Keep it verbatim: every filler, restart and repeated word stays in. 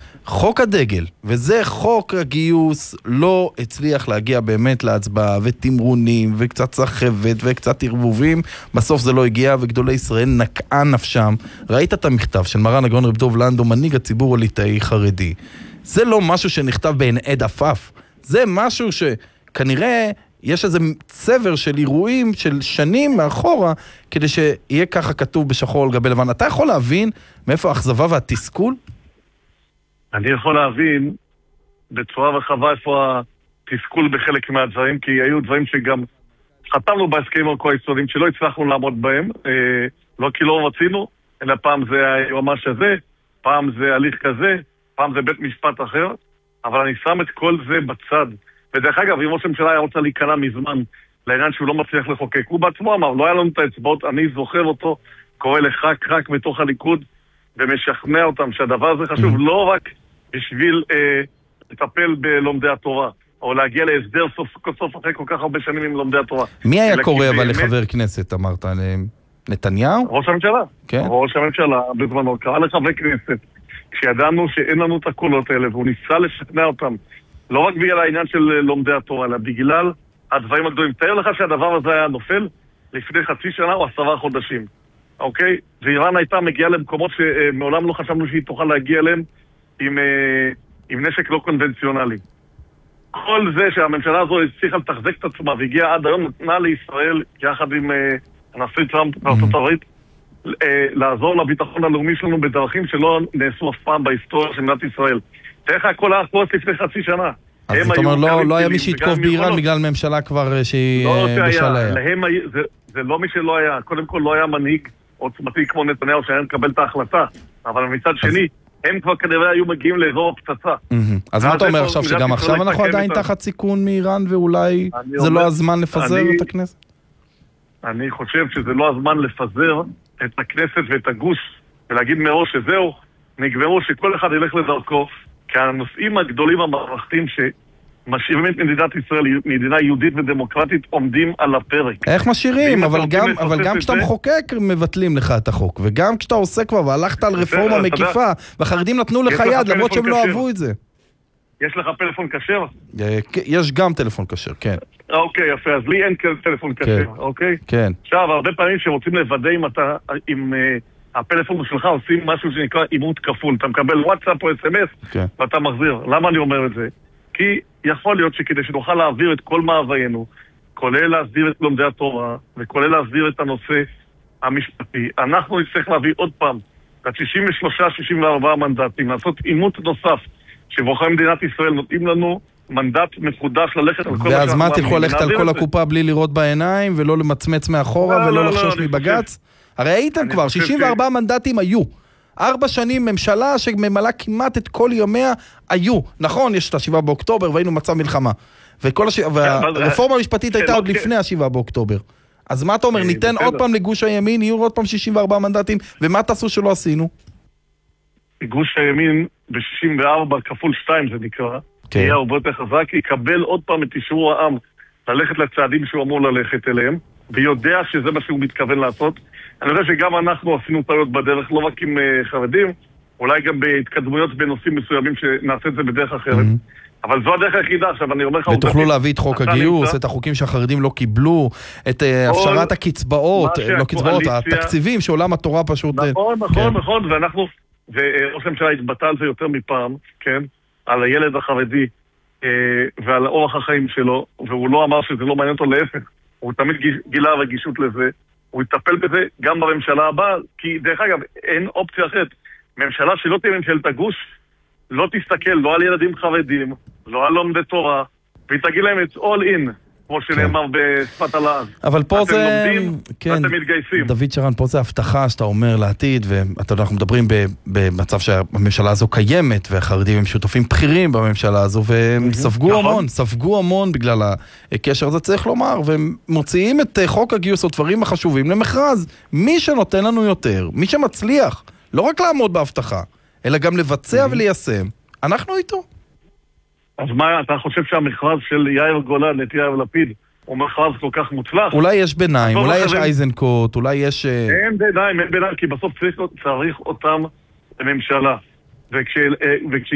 חוק הדגל, וזה חוק הגיוס, לא הצליח להגיע באמת להצבעה, ותמרונים, וקצת סחבת, וקצת ערבובים, בסוף זה לא הגיע, וגדולי ישראל נקעה נפשם. ראית את המכתב של מרן הגאון רב דוב לנדו, מנהיג הציבור הליטאי חרדי. זה לא משהו שנכתב בעין עד עפף, זה משהו שכנראה יש איזה צבר של אירועים של שנים מאחורה, כדי שיהיה ככה כתוב בשחור על גבי לבן. אתה יכול להבין מאיפה האכזבה והתסכול? אני יכול להבין בצורה רחבה איפה התסכול בחלק מהדברים, כי היו דברים שגם חתמנו בהסכמים הקואליציוניים שלא הצלחנו לעמוד בהם, אה, לא כי לא רצינו, אלא פעם זה היועמ"ש הזה, פעם זה הליך כזה, פעם זה בית משפט אחר, אבל אני שם את כל זה בצד. ודרך אגב, אם ראש הממשלה היה רוצה להיכנע מזמן לעניין שהוא לא מצליח לחוקק, הוא בעצמו אמר, לא היה לנו את האצבעות, אני זוכר אותו, קורא לחק רק בתוך הליכוד, ומשכנע אותם שהדבר הזה חשוב לא רק בשביל אה, לטפל בלומדי התורה, או להגיע להסדר סוף סוף אחרי כל כך הרבה שנים עם לומדי התורה. מי היה קורא אבל לחבר כנסת, אמרת עליהם? נתניהו? ראש הממשלה. כן. ראש הממשלה בזמנו קרא לחבר כנסת, כשידענו שאין לנו את הקולות האלה, והוא ניסה לשכנע אותם, לא רק בגלל העניין של לומדי התורה, אלא בגלל הדברים הגדולים. תאר לך שהדבר הזה היה נופל לפני חצי שנה או עשרה חודשים. אוקיי? ואיראן הייתה מגיעה למקומות שמעולם לא חשבנו שהיא תוכל להגיע אליהם עם, עם נשק לא קונבנציונלי. כל זה שהממשלה הזו הצליחה לתחזק את עצמה והגיעה עד היום, נתנה לישראל, יחד עם הנשיא טראמפ בארצות הברית, לעזור לביטחון הלאומי שלנו בדרכים שלא נעשו אף פעם בהיסטוריה של מדינת ישראל. תראה לך הכל היה קורס לפני חצי שנה. אז זאת אומרת, לא, לא היה מי שיתקוף באיראן בגלל ממשלה כבר שהיא לא בשל היה. להם, זה, זה לא מי שלא היה. קודם כל לא היה מנהיג עוצמתי כמו נתניהו שהיה לקבל את ההחלטה. אבל מצד שני, הם כבר כנראה היו מגיעים לאזור הפצצה. אז מה אתה אומר עכשיו, שגם עכשיו אנחנו עדיין תחת סיכון מאיראן, ואולי זה לא הזמן לפזר את הכנסת? אני חושב שזה לא הזמן לפזר את הכנסת ואת הגוש, ולהגיד מראש שזהו, נגמרו שכל אחד ילך לדרכו, כי הנושאים הגדולים המערכתיים שמשאירים את מדינת ישראל, מדינה יהודית ודמוקרטית, עומדים על הפרק. איך משאירים? אבל גם, אבל גם כשאתה מחוקק, מבטלים לך את החוק. וגם כשאתה עושה כבר, והלכת על רפורמה מקיפה, והחרדים נתנו לך יד, למרות שהם לא אהבו את זה. יש לך טלפון כשר? יש גם טלפון כשר, כן. אוקיי, יפה, אז לי אין טלפון כשר, אוקיי? כן. עכשיו, הרבה פעמים שרוצים לוודא אם אתה, אם הפלאפון שלך עושים משהו שנקרא אימות כפול. אתה מקבל וואטסאפ או אס אם אס, ואתה מחזיר. למה אני אומר את זה? כי יכול להיות שכדי שנוכל להעביר את כל מאוויינו, כולל להסדיר את לומדי התורה, וכולל להסדיר את הנושא המשפטי, אנחנו נצטרך להביא עוד פעם את שישים ושלושה שישים וארבעה מנדטים, לעשות אימות נוסף, שבוחרי מדינת ישראל נותנים לנו מנדט מחודש ללכת על כל... ואז מה, תלכו ללכת על כל הקופה בלי לראות בעיניים, ולא למצמץ מאחורה, ולא לחשוש מבגץ? הרי הייתם כבר, שישים וארבעה מנדטים היו. ארבע שנים ממשלה שממלאה כמעט את כל יומיה היו. נכון, יש את השבעה באוקטובר, והיינו מצב מלחמה. והרפורמה המשפטית הייתה עוד לפני השבעה באוקטובר. אז מה אתה אומר, ניתן עוד פעם לגוש הימין, יהיו עוד פעם שישים וארבעה מנדטים, ומה תעשו שלא עשינו? גוש הימין ב-שישים וארבע כפול שתיים זה נקרא, יהיה הרבה יותר חזק, יקבל עוד פעם את אישור העם ללכת לצעדים שהוא אמור ללכת אליהם, ויודע שזה מה שהוא מתכוון לעשות. אני יודע שגם אנחנו עשינו טעויות בדרך, לא רק עם חרדים, אולי גם בהתקדמויות בנושאים מסוימים שנעשה את זה בדרך אחרת. אבל זו הדרך היחידה. עכשיו אני אומר לך... ותוכלו להביא את חוק הגיוס, את החוקים שהחרדים לא קיבלו, את הפשרת הקצבאות, לא קצבאות, התקציבים שעולם התורה פשוט... נכון, נכון, נכון, ואנחנו... וראש הממשלה התבטא על זה יותר מפעם, כן? על הילד החרדי ועל אורח החיים שלו, והוא לא אמר שזה לא מעניין אותו, להפך. הוא תמיד גילה רגישות לזה. הוא יטפל בזה גם בממשלה הבאה, כי דרך אגב, אין אופציה אחרת. ממשלה שלא תהיה ממשלת הגוש, לא תסתכל לא על ילדים חרדים, לא על לומדי תורה, והיא תגיד להם את all in, כמו שנאמר בשפת הלעז. אבל פה זה... אתם לומדים ואתם מתגייסים. דוד שרן, פה זה הבטחה שאתה אומר לעתיד, ואתה יודע, אנחנו מדברים במצב שהממשלה הזו קיימת, והחרדים הם שותפים בכירים בממשלה הזו, והם ספגו המון, ספגו המון בגלל הקשר הזה, צריך לומר, והם מוציאים את חוק הגיוס או דברים החשובים למכרז. מי שנותן לנו יותר, מי שמצליח, לא רק לעמוד בהבטחה, אלא גם לבצע וליישם, אנחנו איתו. אז מה, אתה חושב שהמכרז של יאיר גולן, את יאיר לפיד, הוא מכרז כל כך מוצלח? אולי יש ביניים, אולי יש אייזנקוט, אולי יש... אין ביניים, אין ביניים, כי בסוף צריך אותם לממשלה. וכש...